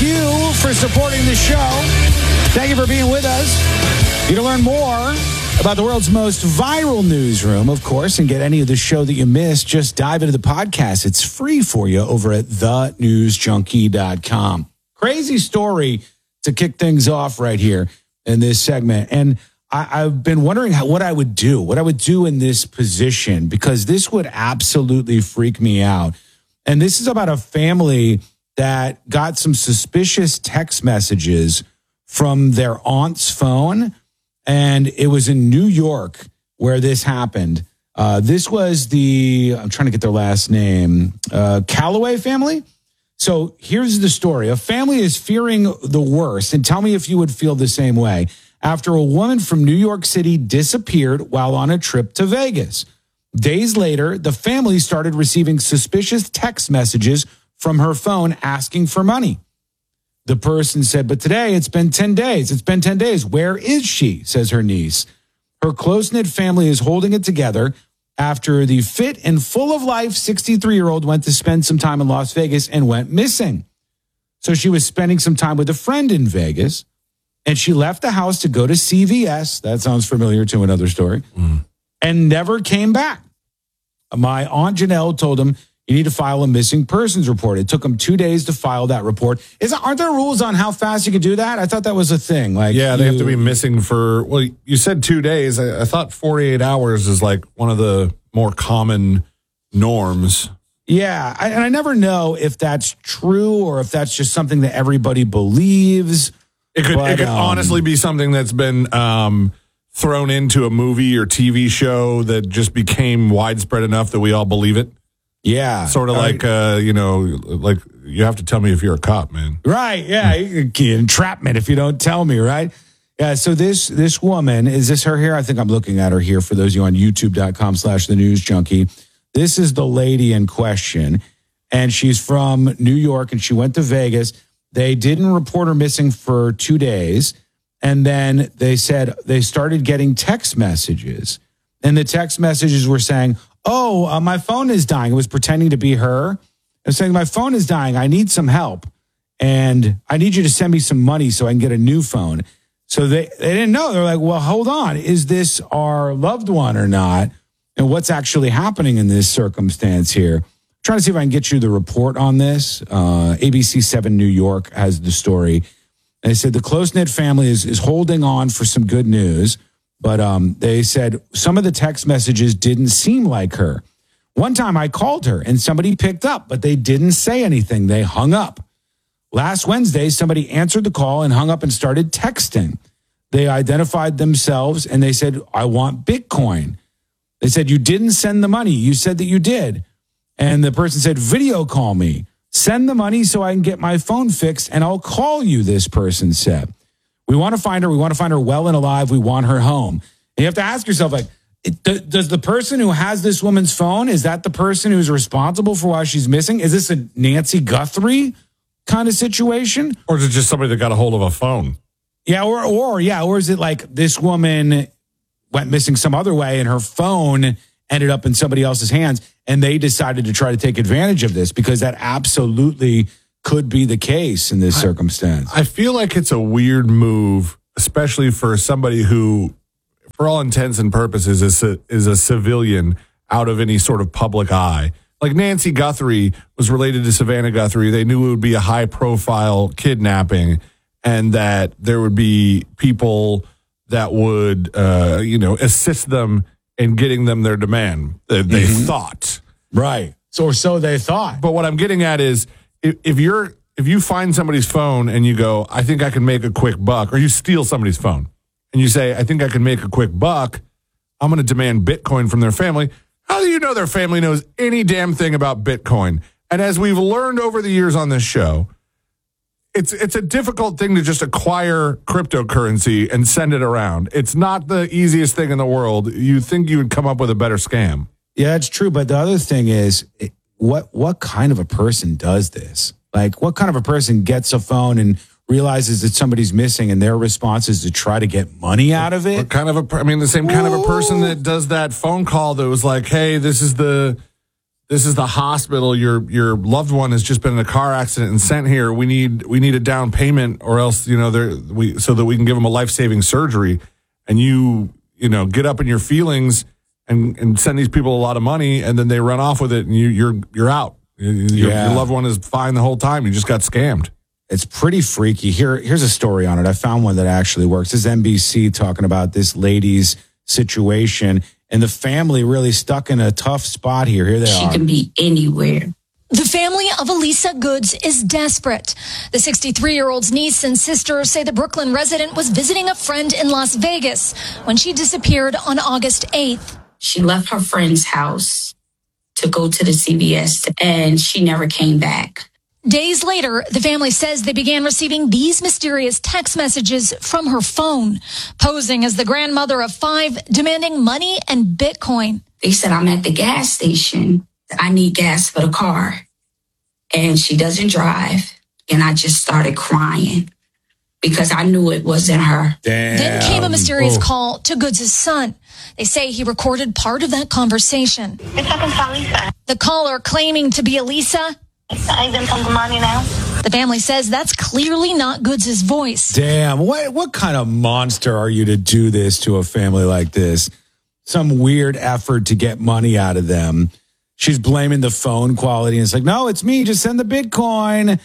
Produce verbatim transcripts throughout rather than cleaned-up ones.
you for supporting the show. Thank you for being with us. You to learn more about the world's most viral newsroom, of course, and get any of the show that you missed, just dive into the podcast. It's free for you over at the news junkie dot com. Crazy story to kick things off right here in this segment. And I, I've been wondering how, what I would do, what I would do in this position, because this would absolutely freak me out. And this is about a family that got some suspicious text messages from their aunt's phone. And it was in New York where this happened. Uh, this was the, I'm trying to get their last name, uh, Calloway family. So here's the story. A family is fearing the worst. And tell me if you would feel the same way. After a woman from New York City disappeared while on a trip to Vegas. Days later, the family started receiving suspicious text messages from her phone asking for money. The person said, but today it's been ten days. It's been ten days. Where is she? Says her niece. Her close-knit family is holding it together after the fit and full of life sixty-three-year-old went to spend some time in Las Vegas and went missing. So she was spending some time with a friend in Vegas, and she left the house to go to C V S. That sounds familiar to another story. Mm. And never came back. My Aunt Janelle told him, you need to file a missing persons report. It took him two days to file that report. Is aren't there rules on how fast you can do that? I thought that was a thing. Like, yeah, they you, have to be missing for, well, you said two days. I, I thought forty-eight hours is like one of the more common norms. Yeah, I, and I never know if that's true or if that's just something that everybody believes. It could, but, it could um, honestly be something that's been um, thrown into a movie or T V show that just became widespread enough that we all believe it. Yeah. Sort of like, uh, you know, like you have to tell me if you're a cop, man. Right. Yeah. Entrapment if you don't tell me, right? Yeah. So this this woman, is this her here? I think I'm looking at her here for those of you on youtube.com slash the news junkie. This is the lady in question. And she's from New York and she went to Vegas. They didn't report her missing for two days. And then they said they started getting text messages. And the text messages were saying, oh, uh, my phone is dying. It was pretending to be her. It was saying, my phone is dying. I need some help. And I need you to send me some money so I can get a new phone. So they, they didn't know. They're like, well, hold on. Is this our loved one or not? And what's actually happening in this circumstance here? I'm trying to see if I can get you the report on this. Uh, A B C seven New York has the story. And they said the close-knit family is, is holding on for some good news. But um, they said some of the text messages didn't seem like her. One time I called her and somebody picked up, but they didn't say anything. They hung up. Last Wednesday, somebody answered the call and hung up and started texting. They identified themselves and they said, I want Bitcoin. They said, you didn't send the money. You said that you did. And the person said, video call me. Send the money so I can get my phone fixed and I'll call you, this person said. We want to find her. We want to find her well and alive. We want her home. And you have to ask yourself, like, it, does the person who has this woman's phone, is that the person who's responsible for why she's missing? Is this a Nancy Guthrie kind of situation? Or is it just somebody that got a hold of a phone? Yeah, or, or yeah, or is it like this woman went missing some other way and her phone ended up in somebody else's hands and they decided to try to take advantage of this, because that absolutely could be the case in this circumstance. I feel like it's a weird move, especially for somebody who, for all intents and purposes, is a, is a civilian out of any sort of public eye. Like Nancy Guthrie was related to Savannah Guthrie. They knew it would be a high-profile kidnapping and that there would be people that would, uh, you know, assist them in getting them their demand. They, they mm-hmm. thought. Right. So, or so they thought. But what I'm getting at is, If, if you're if you find somebody's phone and you go, I think I can make a quick buck, or you steal somebody's phone and you say, I think I can make a quick buck, I'm going to demand Bitcoin from their family. How do you know their family knows any damn thing about Bitcoin? And as we've learned over the years on this show, it's it's a difficult thing to just acquire cryptocurrency and send it around. It's not the easiest thing in the world. You think you would come up with a better scam. Yeah, that's true. But the other thing is, what what kind of a person does this? Like, what kind of a person gets a phone and realizes that somebody's missing and their response is to try to get money out of it? What kind of a, I mean, the same kind Ooh. of a person that does that phone call that was like, hey, this is the, this is the hospital. Your your loved one has just been in a car accident and sent here. We need we need a down payment, or else you know there we so that we can give them a life saving surgery. And you you know get up in your feelings and, and send these people a lot of money, and then they run off with it, and you you're you're out. Your, yeah. your loved one is fine the whole time. You just got scammed. It's pretty freaky. Here, here's a story on it. I found one that actually works. This is N B C talking about this lady's situation, and the family really stuck in a tough spot here. Here they she are. She can be anywhere. The family of Elisa Goods is desperate. The sixty-three-year-old's niece and sister say the Brooklyn resident was visiting a friend in Las Vegas when she disappeared on August eighth. She left her friend's house to go to the C V S, and she never came back. Days later, the family says they began receiving these mysterious text messages from her phone, posing as the grandmother of five, demanding money and Bitcoin. They said, I'm at the gas station. I need gas for the car. And she doesn't drive. And I just started crying because I knew it wasn't her. Damn. Then came a mysterious oh. call to Goods' son. They say he recorded part of that conversation. You're talking to Elisa. The caller claiming to be Elisa. I even told the money now. The family says that's clearly not Goods' voice. Damn, what what kind of monster are you to do this to a family like this? Some weird effort to get money out of them. She's blaming the phone quality, and it's like, no, it's me. Just send the Bitcoin.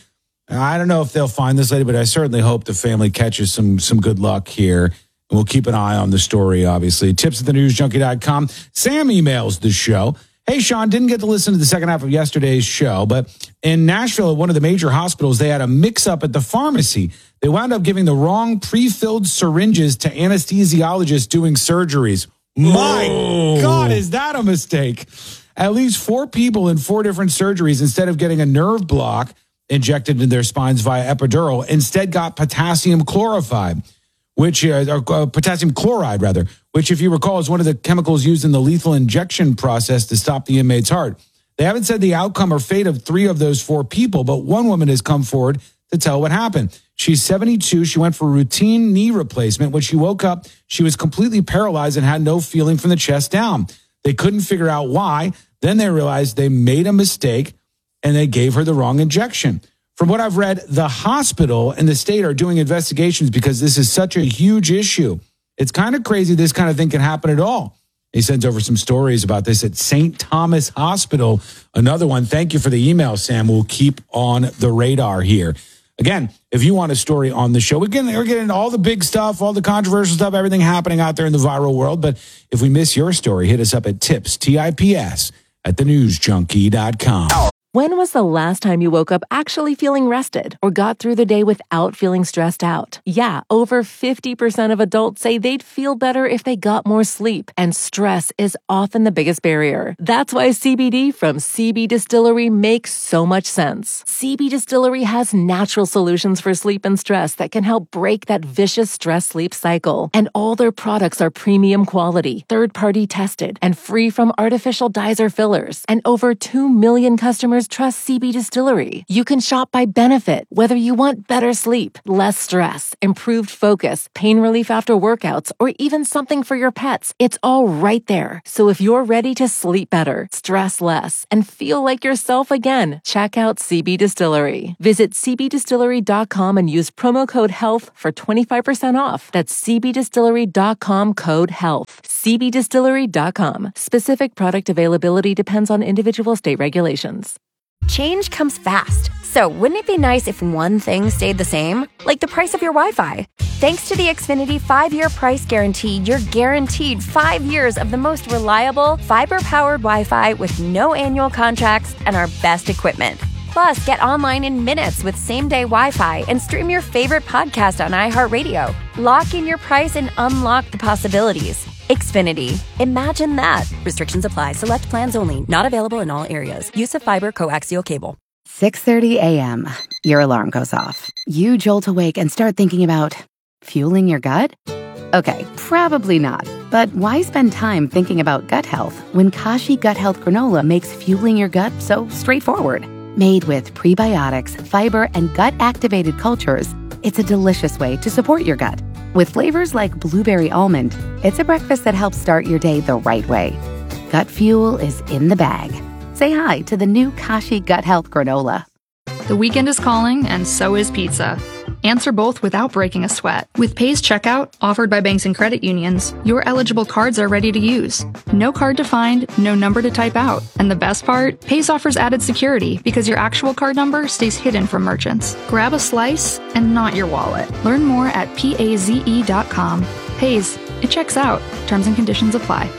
I don't know if they'll find this lady, but I certainly hope the family catches some some good luck here. And we'll keep an eye on the story, obviously. Tips at the news junkie dot com. Sam emails the show. Hey, Sean, didn't get to listen to the second half of yesterday's show, but in Nashville, at one of the major hospitals, they had a mix-up at the pharmacy. They wound up giving the wrong pre-filled syringes to anesthesiologists doing surgeries. My oh. God, is that a mistake? At least four people in four different surgeries, instead of getting a nerve block injected into their spines via epidural, instead got potassium chloride, which uh, or, uh, potassium chloride, rather, which, if you recall, is one of the chemicals used in the lethal injection process to stop the inmate's heart. They haven't said the outcome or fate of three of those four people, but one woman has come forward to tell what happened. She's seventy-two. She went for routine knee replacement. When she woke up, she was completely paralyzed and had no feeling from the chest down. They couldn't figure out why. Then they realized they made a mistake and they gave her the wrong injection. From what I've read, the hospital and the state are doing investigations because this is such a huge issue. It's kind of crazy this kind of thing can happen at all. He sends over some stories about this at Saint Thomas Hospital. Another one. Thank you for the email, Sam. We'll keep on the radar here. Again, if you want a story on the show, we're getting, we're getting all the big stuff, all the controversial stuff, everything happening out there in the viral world. But if we miss your story, hit us up at tips, T I P S, at the news junkie dot com. When was the last time you woke up actually feeling rested or got through the day without feeling stressed out? Yeah, over fifty percent of adults say they'd feel better if they got more sleep, and stress is often the biggest barrier. That's why C B D from C B Distillery makes so much sense. C B Distillery has natural solutions for sleep and stress that can help break that vicious stress-sleep cycle. And all their products are premium quality, third-party tested, and free from artificial dyes or fillers. And over two million customers trust C B Distillery. You can shop by benefit, whether you want better sleep, less stress, improved focus, pain relief after workouts, or even something for your pets. It's all right there. So if you're ready to sleep better, stress less, and feel like yourself again, check out C B Distillery. Visit C B distillery dot com and use promo code HEALTH for twenty-five percent off. That's C B distillery dot com code HEALTH. C B distillery dot com. Specific product availability depends on individual state regulations. Change comes fast, so wouldn't it be nice if one thing stayed the same? Like the price of your Wi-Fi. Thanks to the Xfinity five-year price guarantee, you're guaranteed five years of the most reliable, fiber-powered Wi-Fi with no annual contracts and our best equipment. Plus, get online in minutes with same-day Wi-Fi and stream your favorite podcast on iHeartRadio. Lock in your price and unlock the possibilities. Xfinity. Imagine that. Restrictions apply. Select plans only. Not available in all areas. Use of fiber coaxial cable. six thirty a.m. Your alarm goes off. You jolt awake and start thinking about fueling your gut? Okay, probably not. But why spend time thinking about gut health when Kashi Gut Health Granola makes fueling your gut so straightforward? Made with prebiotics, fiber, and gut-activated cultures, it's a delicious way to support your gut. With flavors like blueberry almond, it's a breakfast that helps start your day the right way. Gut fuel is in the bag. Say hi to the new Kashi Gut Health Granola. The weekend is calling, and so is pizza. Answer both without breaking a sweat. With Pay's checkout, offered by banks and credit unions, your eligible cards are ready to use. No card to find, no number to type out. And the best part? Pay's offers added security because your actual card number stays hidden from merchants. Grab a slice and not your wallet. Learn more at paze dot com. Pay's, it checks out. Terms and conditions apply.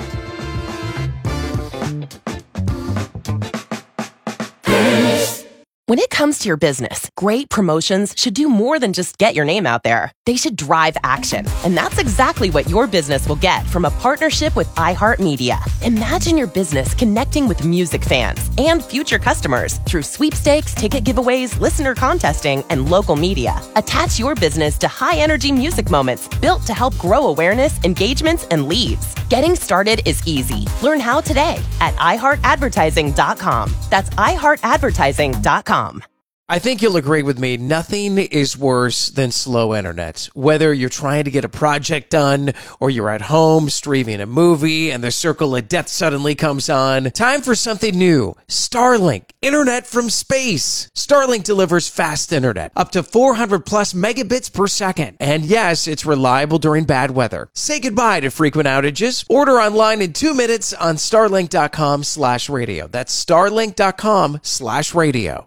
When it comes to your business, great promotions should do more than just get your name out there. They should drive action. And that's exactly what your business will get from a partnership with iHeartMedia. Imagine your business connecting with music fans and future customers through sweepstakes, ticket giveaways, listener contesting, and local media. Attach your business to high-energy music moments built to help grow awareness, engagements, and leads. Getting started is easy. Learn how today at i heart advertising dot com. That's i heart advertising dot com. I think you'll agree with me. Nothing is worse than slow internet. Whether you're trying to get a project done or you're at home streaming a movie and the circle of death suddenly comes on, time for something new. Starlink, internet from space. Starlink delivers fast internet, up to four hundred plus megabits per second. And yes, it's reliable during bad weather. Say goodbye to frequent outages. Order online in two minutes on starlink dot com slash radio. That's starlink dot com slash radio.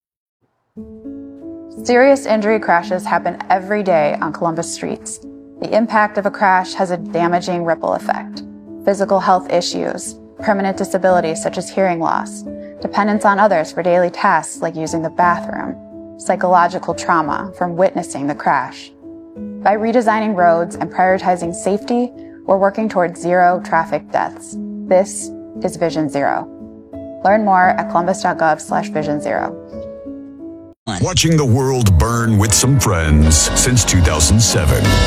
Serious injury crashes happen every day on Columbus streets. The impact of a crash has a damaging ripple effect. Physical health issues, permanent disabilities such as hearing loss, dependence on others for daily tasks like using the bathroom, psychological trauma from witnessing the crash. By redesigning roads and prioritizing safety, we're working towards zero traffic deaths. This is Vision Zero. Learn more at columbus dot gov slash vision zero. Watching the world burn with some friends since two thousand seven.